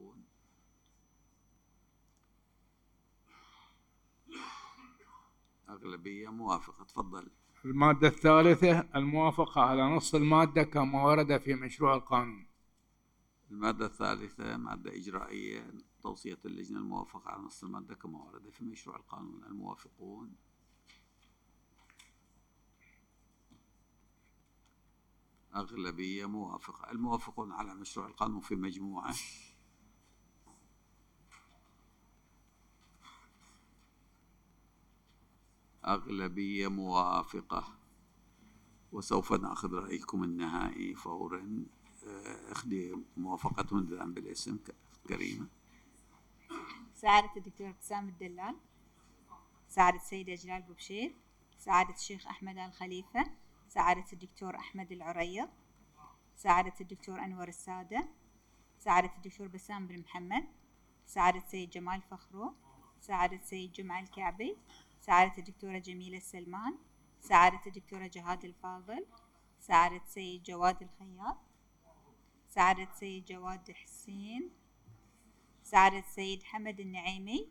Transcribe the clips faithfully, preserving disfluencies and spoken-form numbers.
الموافقون. أغلبية موافقة. تفضل. المادة الثالثة الموافقة على نص المادة كما ورد في مشروع القانون. المادة الثالثة مادة إجرائية، توصية اللجنة الموافقة على نص المادة كما ورد في مشروع القانون. الموافقون. أغلبية موافقة. الموافقون على مشروع القانون في مجموعة. أغلبية موافقة. وسوف نأخذ رأيكم النهائي فورا. اخدي موافقة من الآن بالاسم كريمة. سعادة الدكتور ابتسام الدلال، سعادة السيدة جلال بوبشير، سعادة الشيخ أحمد الخليفة، سعادة الدكتور أحمد العريض، سعادة الدكتور أنور السادة، سعادة الدكتور بسام بن محمد، سعادة السيد جمال فخرو، سعادة السيد جمعة الكعبي، سعادة الدكتورة جميلة السلمان، سعادة الدكتورة جهاد الفاضل، سعادة السيد جواد الخياط، سعادة السيد جواد حسين، سعادة السيد حمد النعيمي،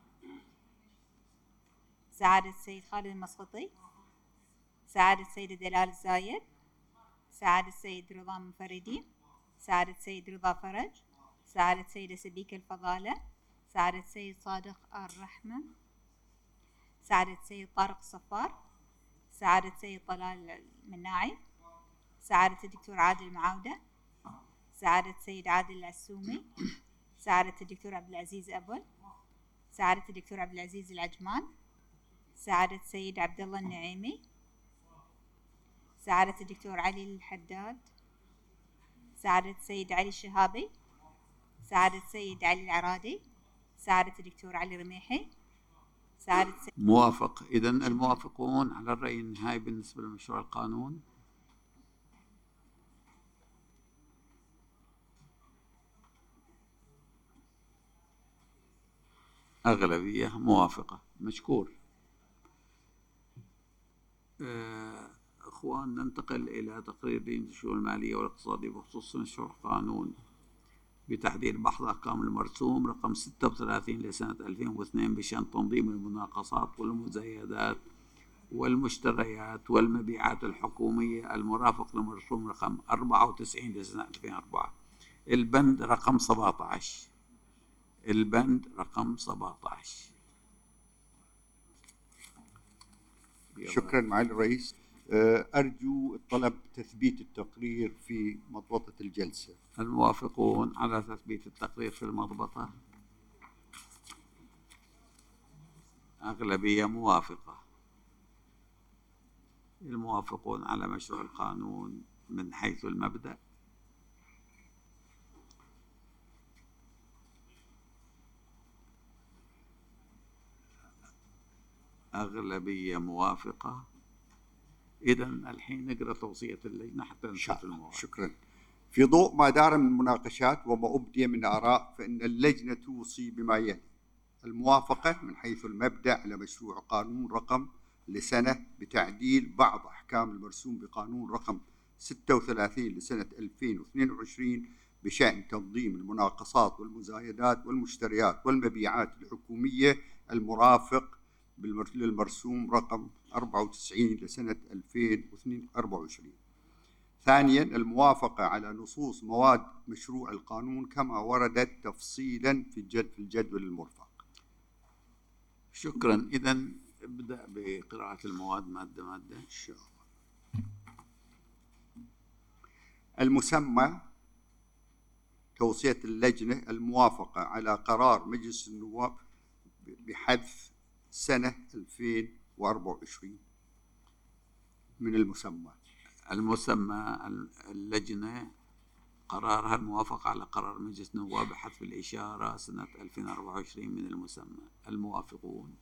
سعادة السيد خالد المسقطي، سعادة السيدة دلال الزايد، سعادة السيد رضا منفردي، سعادة السيد رضا فرج، سعادة السيدة سبيكة الفضالة، سعادة السيد صادق الرحمة، سعادة السيد طارق الصفار، سعادة السيد طلال المناعي، سعادة الدكتور عادل المعاودة، سعادة السيد عادل العسومي، سعادة الدكتور عبد العزيز أبل، سعادة الدكتور عبد العزيز العجمان، سعادة السيد عبد الله النعيمي، سعادة الدكتور علي الحداد، سعادة السيد علي الشهابي، سعادة السيد علي العرادي، سعادة الدكتور علي رميحي، سعادة السيد موافق. إذن الموافقون على الرأي النهائي بالنسبة لمشروع القانون. أغلبية موافقة. مشكور. أخوان، ننتقل إلى تقرير لجنة الشؤون المالية والاقتصادية بخصوص مشروع قانون بتحديد بعض أحكام المرسوم رقم ستة وثلاثين لسنة ألفين واثنين بشأن تنظيم المناقصات والمزايدات والمشتريات والمبيعات الحكومية المرافق لمرسوم رقم أربعة وتسعين لسنة ألفين وأربعة. البند رقم سبعة عشر. البند رقم سبعة عشر. شكرا معالي الرئيس. أرجو طلب تثبيت التقرير في مضبطة الجلسة. الموافقون على تثبيت التقرير في المضبطة. أغلبية موافقة. الموافقون على مشروع القانون من حيث المبدأ. أغلبية موافقة. إذن الحين نقرأ توصية اللجنة حتى نشوف الموافقة. شكرا. في ضوء ما دار من مناقشات وما أبدي من آراء، فإن اللجنة توصي بما يلي: الموافقة من حيث المبدأ على مشروع قانون رقم لسنة بتعديل بعض أحكام المرسوم بقانون رقم ستة وثلاثين لسنة ألفين واثنين وعشرين بشأن تنظيم المناقصات والمزايدات والمشتريات والمبيعات الحكومية المرافق للمرسوم رقم أربعة وتسعين لسنة ألفين وأربعة وعشرين. ثانياً، الموافقة على نصوص مواد مشروع القانون كما وردت تفصيلاً في الجدول المرفق. شكراً. إذن ابدأ بقراءة المواد مادة مادة إن شاء الله. المسمى توصية اللجنة الموافقة على قرار مجلس النواب بحذف سنة ألفين وأربعة وعشرين من المسمى. المسمى اللجنة قرارها الموافقة على قرار مجلس النواب بحذف الإشارة سنة ألفين وأربعة وعشرين من المسمى. الموافقون.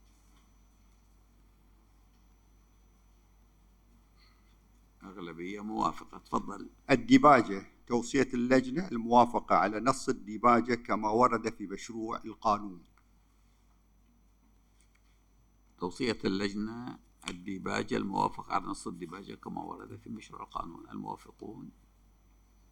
أغلبية موافقة. تفضل. الديباجة توصية اللجنة الموافقة على نص الديباجة كما ورد في مشروع القانون. توصية اللجنة الديباجة الموافقة على نص الديباجة كما ورد في مشروع القانون. الموافقون.